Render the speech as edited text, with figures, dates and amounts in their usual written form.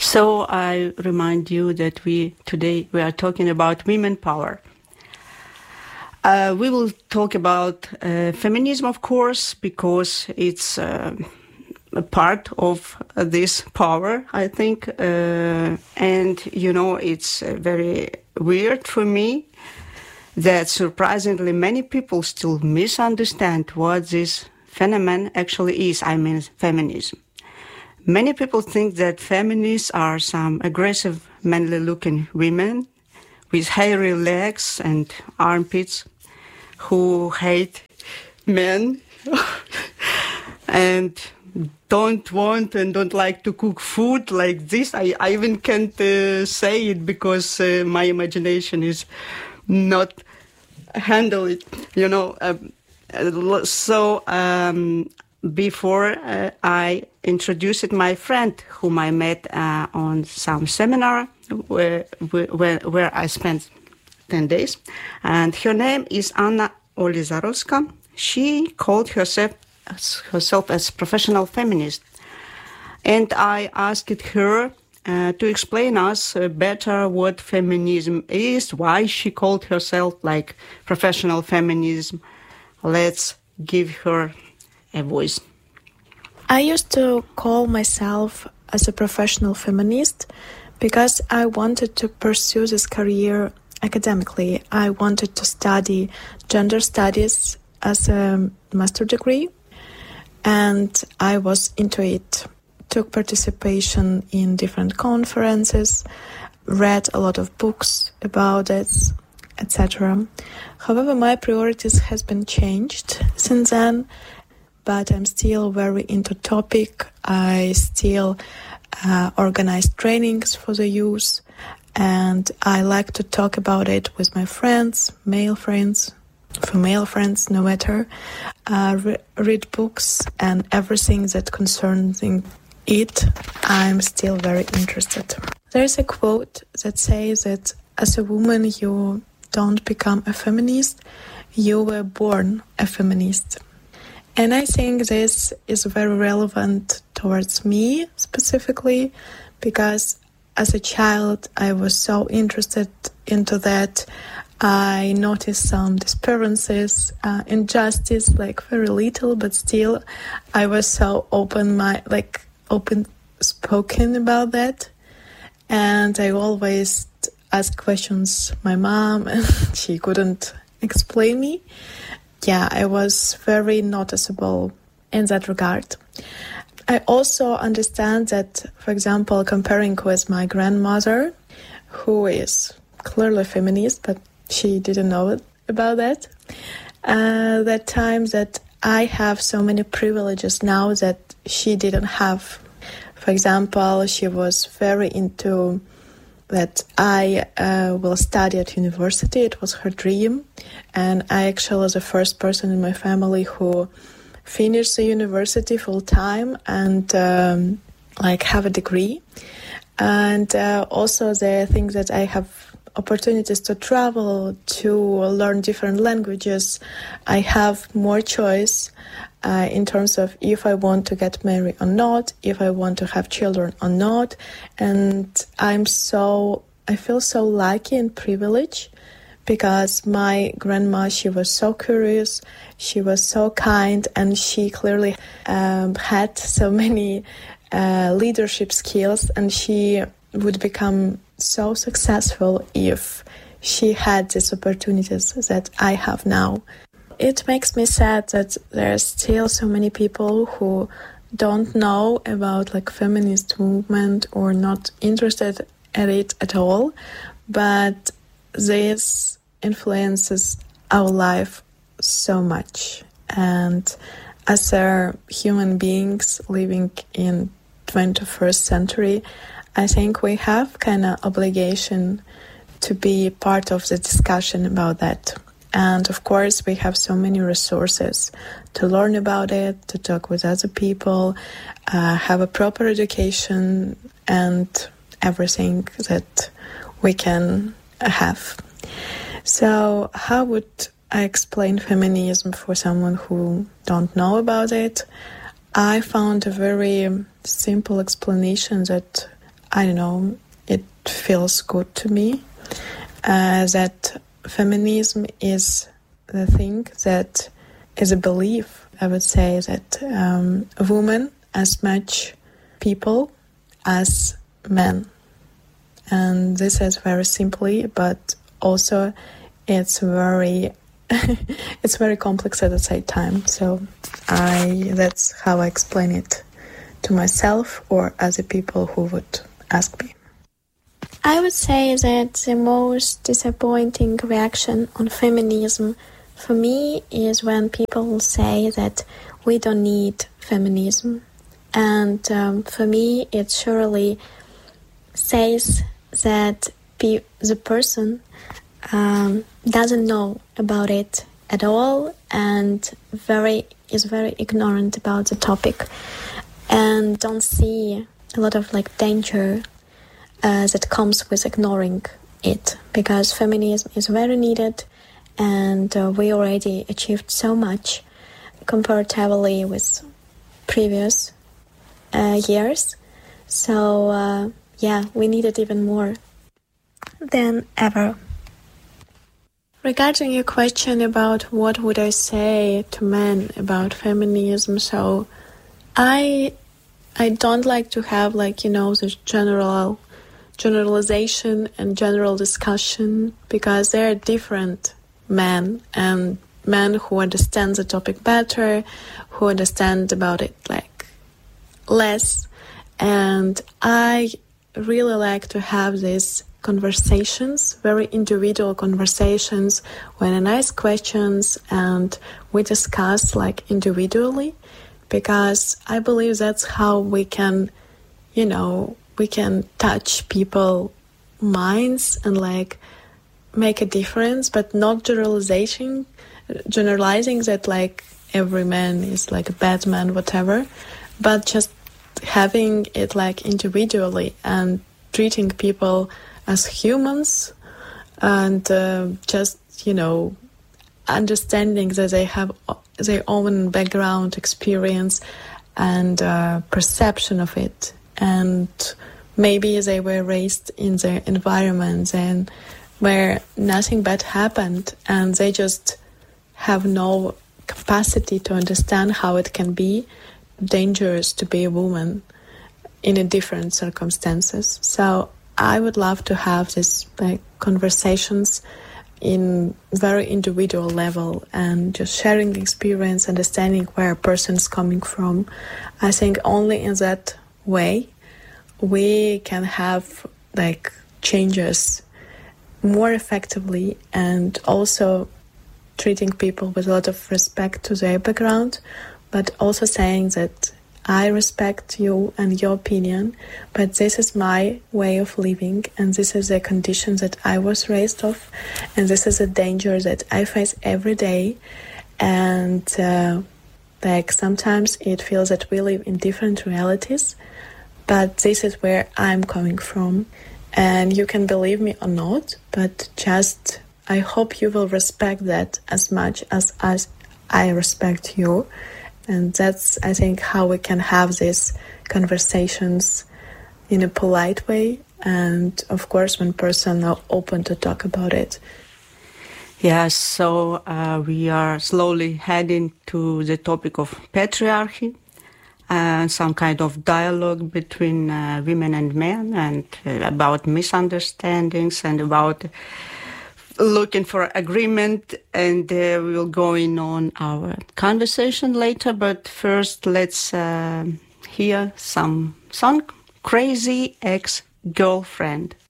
So I remind you that today we are talking about women power. We will talk about feminism, of course, because it's a part of this power, I think. And, it's very weird for me that surprisingly many people still misunderstand what this phenomenon actually is. I mean, feminism. Many people think that feminists are some aggressive, manly-looking women with hairy legs and armpits who hate men and don't want and don't like to cook food like this. I even can't say it because my imagination is not handle it, Before I introduced my friend whom I met on some seminar where I spent 10 days. And her name is Anna Olizarowska. She called herself as professional feminist. And I asked her to explain us better what feminism is, why she called herself like professional feminism. Let's give her a voice. I used to call myself as a professional feminist because I wanted to pursue this career academically. I wanted to study gender studies as a master degree, and I was into it. Took participation in different conferences, read a lot of books about it, etc. However, my priorities has been changed since then, but I'm still very into topic. I still organize trainings for the youth, and I like to talk about it with my friends, male friends, female friends, no matter. Read books and everything that concerns it, I'm still very interested. There's a quote that says that as a woman you don't become a feminist, you were born a feminist. And I think this is very relevant towards me specifically, because as a child I was so interested into that. I noticed some disappearances, injustice, like very little, but still I was so open-spoken about that. And I always asked questions my mom, and she couldn't explain me. Yeah, I was very noticeable in that regard. I also understand that, for example, comparing with my grandmother, who is clearly feminist, but she didn't know about that, that time that I have so many privileges now that she didn't have. For example, she was very into that I will study at university. It was her dream. And I actually was the first person in my family who finished the university full time and have a degree. And also the thing that I have opportunities to travel, to learn different languages. I have more choice in terms of if I want to get married or not, if I want to have children or not. And I feel so lucky and privileged because my grandma, she was so curious, she was so kind, and she clearly had so many leadership skills, and she would become so successful if she had these opportunities that I have now. It makes me sad that there are still so many people who don't know about feminist movement or not interested in it at all, but this influences our life so much. And as human beings living in 21st century, I think we have kind of obligation to be part of the discussion about that. And of course, we have so many resources to learn about it, to talk with other people, have a proper education, and everything that we can have. So how would I explain feminism for someone who don't know about it? I found a very simple explanation that I don't know, it feels good to me that feminism is the thing that is a belief. I would say that women as much people as men. And this is very simply, but also it's very it's very complex at the same time. So that's how I explain it to myself or other people who would ask me. I would say that the most disappointing reaction on feminism for me is when people say that we don't need feminism. And for me, it surely says that the person doesn't know about it at all and is very ignorant about the topic and don't see a lot of danger that comes with ignoring it, because feminism is very needed and we already achieved so much comparatively with previous years. So we need it even more than ever. Regarding your question about what would I say to men about feminism, so I don't like to have this generalization and general discussion, because there are different men and men who understand the topic better, who understand about it less, and I really like to have these conversations, very individual conversations, when I ask questions and we discuss individually, because I believe that's how we can touch people's minds and make a difference, but not generalizing that every man is a bad man, whatever, but just having it individually and treating people as humans and just understanding that they have their own background, experience and perception of it, and maybe they were raised in their environment and where nothing bad happened and they just have no capacity to understand how it can be dangerous to be a woman in a different circumstances. So I would love to have these conversations in very individual level and just sharing experience, understanding where a person is coming from. I think only in that way we can have changes more effectively, and also treating people with a lot of respect to their background, but also saying that I respect you and your opinion, but this is my way of living and this is the conditions that I was raised of and this is a danger that I face every day. And sometimes it feels that we live in different realities, but this is where I'm coming from. And you can believe me or not, but just I hope you will respect that as much as I respect you. And that's, I think, how we can have these conversations in a polite way. And of course, when persons are open to talk about it. Yes, so we are slowly heading to the topic of patriarchy and some kind of dialogue between women and men, and about misunderstandings and about looking for agreement, and we will go in on our conversation later. But first, let's hear some song, Crazy Ex-Girlfriend.